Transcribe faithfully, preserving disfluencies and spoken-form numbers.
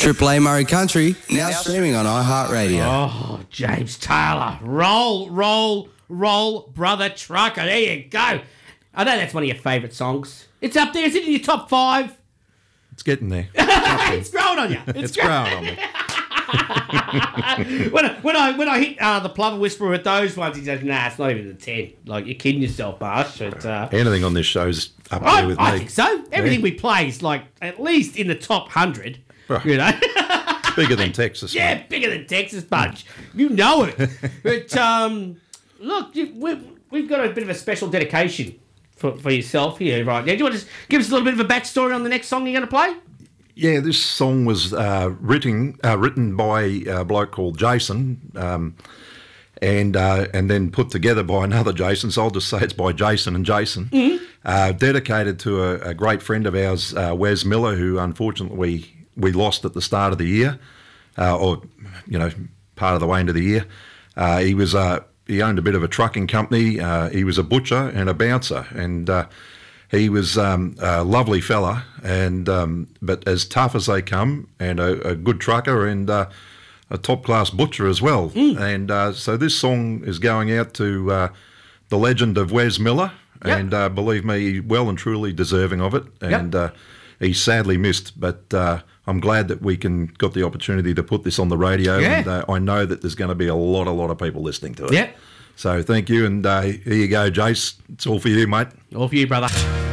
Triple A Murray Country, now streaming on iHeartRadio. Oh, James Taylor. Roll, roll, roll, brother trucker. There you go. I know that's one of your favourite songs. It's up there. Is it in your top five? It's getting there. It's growing on you. It's, It's growing on me. when, I, when I when I hit uh, the Plover Whisperer with those ones, he says, nah, it's not even a ten. Like, you're kidding yourself, Marsh. But, uh, Anything on this show's up I, there with I me. think so. Everything Yeah. we play is, like, at least in the top one hundred. Right. You know? Bigger than Texas. Yeah, mate. bigger than Texas Bunch. You know it. But, um, look, you, we, we've got a bit of a special dedication for, for yourself here right now. Do you want to just give us a little bit of a backstory on the next song you're going to play? Yeah, this song was uh, written uh, written by a bloke called Jason, um, and uh, and then put together by another Jason. So I'll just say it's by Jason and Jason. Mm-hmm. Uh, dedicated to a, a great friend of ours, uh, Wes Miller, who unfortunately we, we lost at the start of the year, uh, or you know, part of the way into the year. Uh, he was uh, he owned a bit of a trucking company. Uh, he was a butcher and a bouncer, and uh, he was um, a lovely fella, and um, but as tough as they come, and a, a good trucker, and uh, a top-class butcher as well. Mm. And uh, so this song is going out to uh, the legend of Wes Miller, yep. and uh, believe me, well and truly deserving of it. And yep. uh, he's sadly missed, but uh, I'm glad that we can got the opportunity to put this on the radio, yeah. and uh, I know that there's going to be a lot, a lot of people listening to it. Yep. So thank you, and uh, here you go, Jace. It's all for you, mate. All for you, brother.